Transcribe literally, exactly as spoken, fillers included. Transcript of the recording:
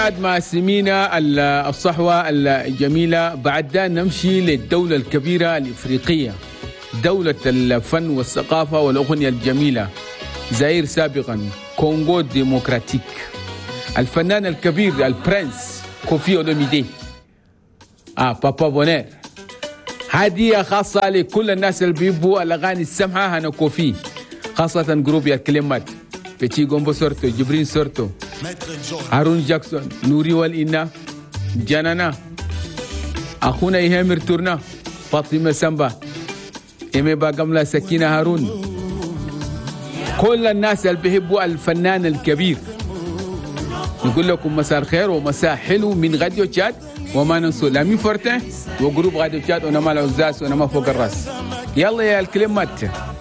بعد ما سمينا الصحوة الجميلة، بعد ده نمشي للدولة الكبيرة الإفريقية، دولة الفن والثقافة والأغنية الجميلة، زاير سابقا كونغو ديمقراطيك. الفنان الكبير البرنس كوفي أولوميدي آه بابا بونير. هدية خاصة لكل الناس اللي بيحبوا الأغاني السمحة. أنا كوفي، خاصة جروب يا الكلمات بيتي غومبو سورتو، جبرين سورتو، هارون جاكسون، نوري والإنا، جانانا، أخونا إيهامر تورنا، فاطمة سامبا، إيمي باقملا، سكينة هارون، كل الناس اللي بيحبوا الفنان الكبير. نقول لكم مساء الخير ومساء حلو من غاديو تشاد، وما ننسوا لامين فورتين وجروب غاديو تشاد ونما العزاز ونما فوق الراس. يلا يا الكلمات.